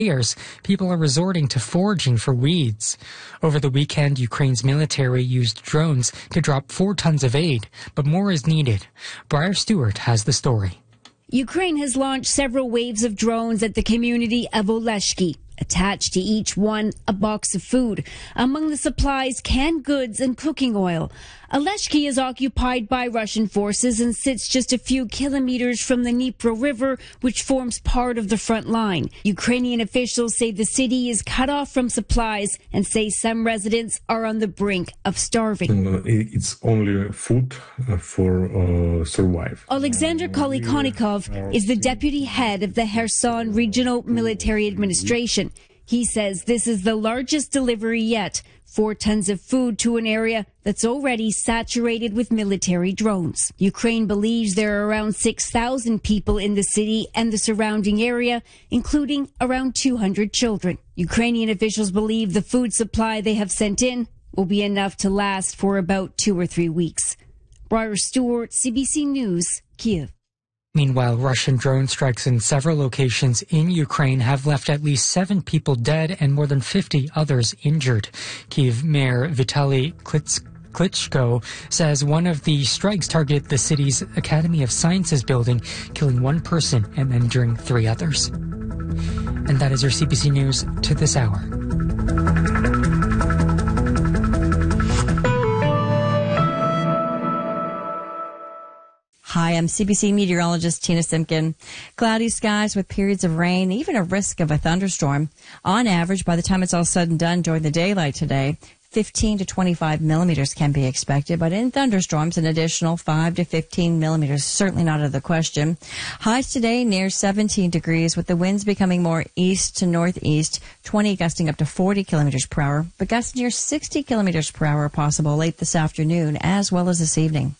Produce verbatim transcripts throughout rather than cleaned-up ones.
years, people are resorting to foraging for weeds. Over the weekend, Ukraine's military used drones to drop four tons of aid, but more is needed. Briar Stewart has the story. Ukraine has launched several waves of drones at the community of Oleshki. Attached to each one, a box of food. Among the supplies, canned goods and cooking oil. Oleshki is occupied by Russian forces and sits just a few kilometers from the Dnipro River, which forms part of the front line. Ukrainian officials say the city is cut off from supplies and say some residents are on the brink of starving. It's only food for uh, survive. Alexander Kolikonikov is the deputy head of the Kherson Regional Military Administration. He says this is the largest delivery yet. Four tons of food to an area that's already saturated with military drones. Ukraine believes there are around six thousand people in the city and the surrounding area, including around two hundred children. Ukrainian officials believe the food supply they have sent in will be enough to last for about two or three weeks. Briar Stewart, C B C News, Kiev. Meanwhile, Russian drone strikes in several locations in Ukraine have left at least seven people dead and more than fifty others injured. Kyiv Mayor Vitaly Klitschko says one of the strikes targeted the city's Academy of Sciences building, killing one person and injuring three others. And that is your C B C News to this hour. Hi, I'm C B C meteorologist Tina Simpkin. Cloudy skies with periods of rain, even a risk of a thunderstorm. On average, by the time it's all said and done during the daylight today, fifteen to twenty-five millimeters can be expected, but in thunderstorms, an additional five to fifteen millimeters, certainly not out of the question. Highs today near seventeen degrees, with the winds becoming more east to northeast, twenty gusting up to forty kilometers per hour, but gusts near sixty kilometers per hour possible late this afternoon as well as this evening.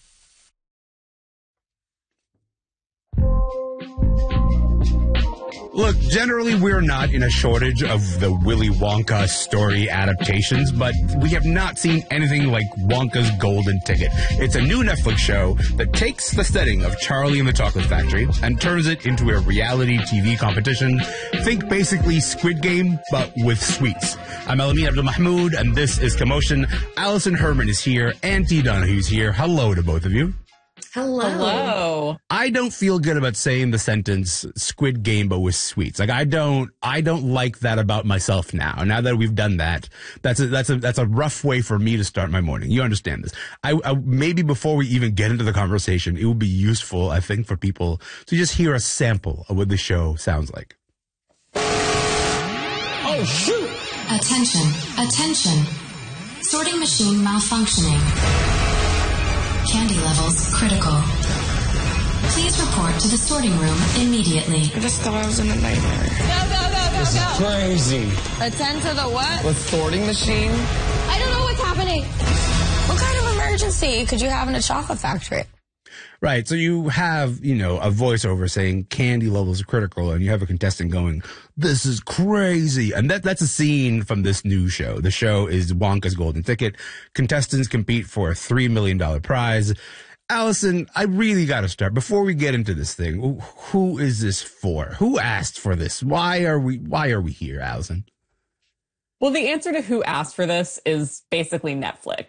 Look, generally we're not in a shortage of the Willy Wonka story adaptations, but we have not seen anything like Wonka's Golden Ticket. It's a new Netflix show that takes the setting of Charlie and the Chocolate Factory and turns it into a reality T V competition. Think basically Squid Game, but with sweets. I'm Elamin Abdul Mahmoud, and this is Commotion. Allison Herman is here, and T. Donahue's here. Hello to both of you. Hello. Hello. I don't feel good about saying the sentence Squid Game but with sweets. Like I don't I don't like that about myself now. Now that we've done that, that's a that's a that's a rough way for me to start my morning. You understand this. I, I maybe before we even get into the conversation, it would be useful, I think, for people to just hear a sample of what the show sounds like. Oh shoot. Attention. Attention. Sorting machine malfunctioning. Candy levels critical. Please report to the sorting room immediately. I just thought I was in a nightmare. Go, go, go, go, this go. is crazy. Attend to the what? The sorting machine? I don't know what's happening. What kind of emergency could you have in a chocolate factory? Right. So you have, you know, a voiceover saying candy levels are critical, and you have a contestant going, this is crazy. And that that's a scene from this new show. The show is Wonka's Golden Ticket. Contestants compete for a three million dollars prize. Allison, I really got to start. Before we get into this thing, who is this for? Who asked for this? Why are we, why are we here, Allison? Well, the answer to who asked for this is basically Netflix,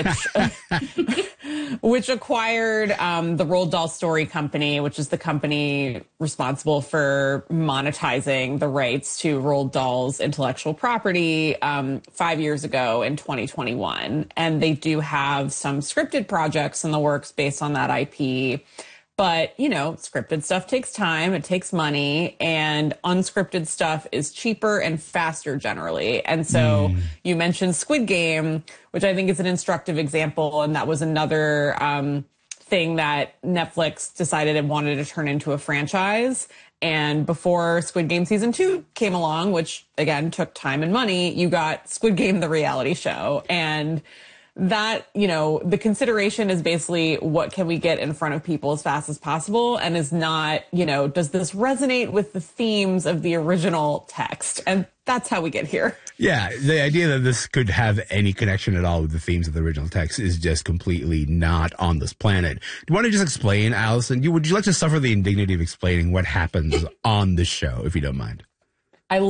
which which acquired um, the Roald Dahl Story Company, which is the company responsible for monetizing the rights to Roald Dahl's intellectual property um, five years ago in twenty twenty-one. And they do have some scripted projects in the works based on that I P. But, you know, scripted stuff takes time, it takes money, and unscripted stuff is cheaper and faster generally. And so mm. you mentioned Squid Game, which I think is an instructive example, and that was another um, thing that Netflix decided it wanted to turn into a franchise. And before Squid Game season two came along, which, again, took time and money, you got Squid Game, the reality show. And that, you know, the consideration is basically what can we get in front of people as fast as possible, and is not, you know, does this resonate with the themes of the original text? And that's how we get here. Yeah, the idea that this could have any connection at all with the themes of the original text is just completely not on this planet. Do you want to just explain, Allison? You, would you like to suffer the indignity of explaining what happens on this show, if you don't mind?